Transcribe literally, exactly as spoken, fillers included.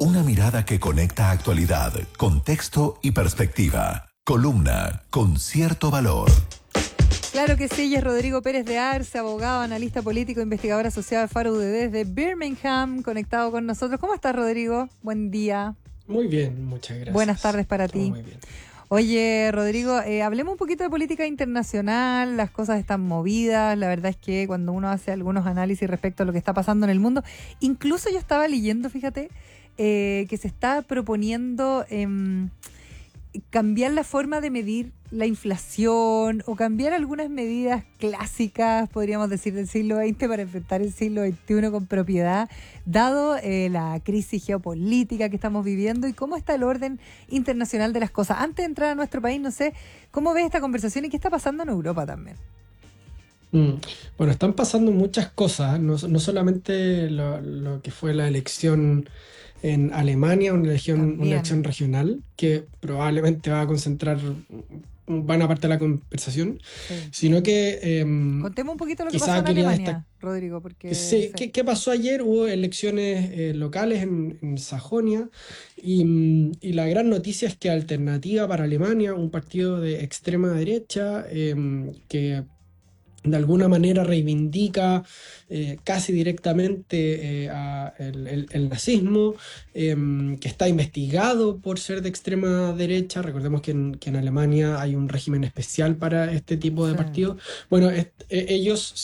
Una mirada que conecta actualidad, contexto y perspectiva. Columna con cierto valor. Claro que sí, ella es Rodrigo Pérez de Arce, abogado, analista político, investigador asociado de Faro U D D desde Birmingham, conectado con nosotros. ¿Cómo estás, Rodrigo? Buen día. Muy bien, muchas gracias. Buenas tardes para Todo ti. Muy bien. Oye, Rodrigo, eh, hablemos un poquito de política internacional, las cosas están movidas, la verdad es que cuando uno hace algunos análisis respecto a lo que está pasando en el mundo, incluso yo estaba leyendo, fíjate, eh, que se está proponiendo eh, cambiar la forma de medir la inflación o cambiar algunas medidas clásicas, podríamos decir, del siglo veinte para enfrentar el siglo veintiuno con propiedad, dado eh, la crisis geopolítica que estamos viviendo y cómo está el orden internacional de las cosas. Antes de entrar a nuestro país, no sé, ¿cómo ves esta conversación y qué está pasando en Europa también? Mm. Bueno, están pasando muchas cosas, no, no solamente lo, lo que fue la elección en Alemania, una elección, una También. elección regional, que probablemente va a concentrar buena parte de la conversación, Sí. sino que... eh, Contemos un poquito lo que quizá pasó en quería Alemania, destacar- Rodrigo, porque... que sí, sí. ¿qué, qué pasó ayer? Hubo elecciones eh, locales en, en Sajonia y, mm, y la gran noticia es que Alternativa para Alemania, un partido de extrema derecha eh, que de alguna manera reivindica eh, casi directamente eh, a el, el- el nazismo, eh, que está investigado por ser de extrema derecha. Recordemos que en, que en Alemania hay un régimen especial para este tipo de Sí. partidos. Bueno, est- eh, ellos